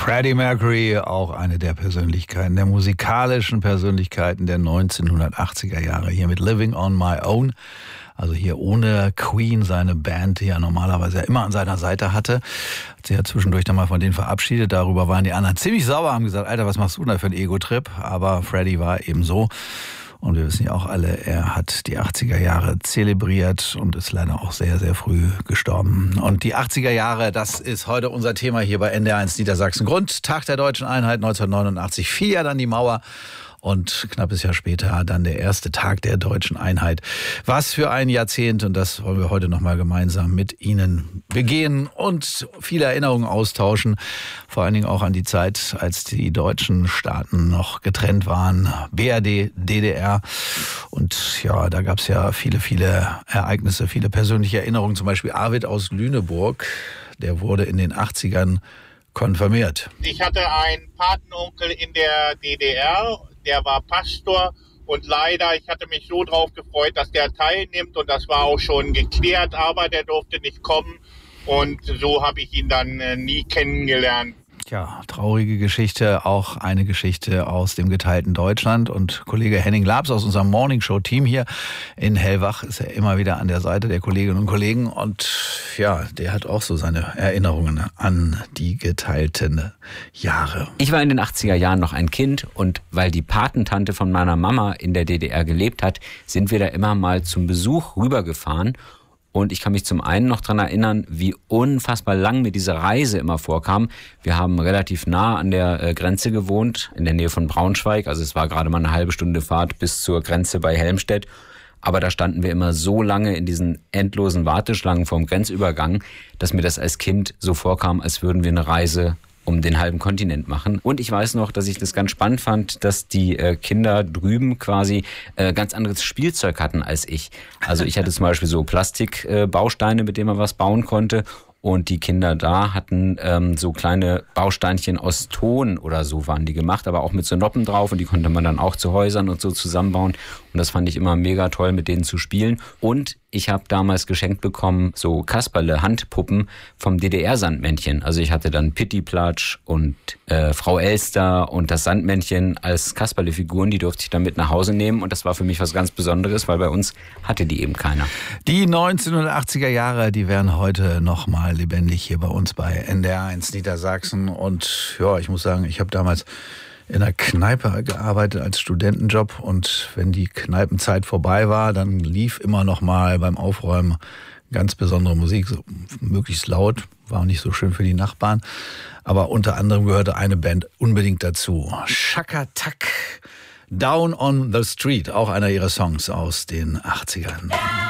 Freddie Mercury, auch eine der Persönlichkeiten, der musikalischen Persönlichkeiten der 1980er Jahre, hier mit Living on My Own. Also hier ohne Queen, seine Band, die er normalerweise immer an seiner Seite hatte. Hat sich ja zwischendurch dann mal von denen verabschiedet. Darüber waren die anderen ziemlich sauer, haben gesagt, Alter, was machst du da für einen Ego-Trip? Aber Freddie war eben so. Und wir wissen ja auch alle, er hat die 80er Jahre zelebriert und ist leider auch sehr, sehr früh gestorben. Und die 80er Jahre, das ist heute unser Thema hier bei NDR1 Niedersachsen. Grund, Tag der Deutschen Einheit 1989, fiel ja dann die Mauer. Und knappes Jahr später dann der erste Tag der Deutschen Einheit. Was für ein Jahrzehnt, und das wollen wir heute nochmal gemeinsam mit Ihnen begehen und viele Erinnerungen austauschen. Vor allen Dingen auch an die Zeit, als die deutschen Staaten noch getrennt waren. BRD, DDR. Und ja, da gab es ja viele, viele Ereignisse, viele persönliche Erinnerungen. Zum Beispiel Arvid aus Lüneburg, der wurde in den 80ern konfirmiert. Ich hatte einen Patenonkel in der DDR, der war Pastor und leider, ich hatte mich so drauf gefreut, dass der teilnimmt und das war auch schon geklärt, aber der durfte nicht kommen und so habe ich ihn dann nie kennengelernt. Ja, traurige Geschichte, auch eine Geschichte aus dem geteilten Deutschland. Und Kollege Henning Labs aus unserem Morningshow-Team hier in Hellwach ist ja immer wieder an der Seite der Kolleginnen und Kollegen. Und ja, der hat auch so seine Erinnerungen an die geteilten Jahre. Ich war in den 80er Jahren noch ein Kind und weil die Patentante von meiner Mama in der DDR gelebt hat, sind wir da immer mal zum Besuch rübergefahren. Und ich kann mich zum einen noch daran erinnern, wie unfassbar lang mir diese Reise immer vorkam. Wir haben relativ nah an der Grenze gewohnt, in der Nähe von Braunschweig. Also es war gerade mal eine halbe Stunde Fahrt bis zur Grenze bei Helmstedt. Aber da standen wir immer so lange in diesen endlosen Warteschlangen vorm Grenzübergang, dass mir das als Kind so vorkam, als würden wir eine Reise um den halben Kontinent machen. Und ich weiß noch, dass ich das ganz spannend fand, dass die Kinder drüben quasi ganz anderes Spielzeug hatten als ich. Also ich hatte zum Beispiel so Plastikbausteine, mit denen man was bauen konnte. Und die Kinder da hatten so kleine Bausteinchen aus Ton oder so waren die gemacht, aber auch mit so Noppen drauf und die konnte man dann auch zu Häusern und so zusammenbauen. Und das fand ich immer mega toll, mit denen zu spielen. Und ich habe damals geschenkt bekommen so Kasperle-Handpuppen vom DDR-Sandmännchen. Also ich hatte dann Pittiplatsch und Frau Elster und das Sandmännchen als Kasperle-Figuren. Die durfte ich dann mit nach Hause nehmen und das war für mich was ganz Besonderes, weil bei uns hatte die eben keiner. Die 1980er Jahre, die wären heute nochmal lebendig hier bei uns bei NDR1 Niedersachsen. Und ja, ich muss sagen, ich habe damals in einer Kneipe gearbeitet als Studentenjob und wenn die Kneipenzeit vorbei war, dann lief immer noch mal beim Aufräumen ganz besondere Musik, so möglichst laut, war auch nicht so schön für die Nachbarn, aber unter anderem gehörte eine Band unbedingt dazu. Chaka Tak, Down on the Street, auch einer ihrer Songs aus den 80ern.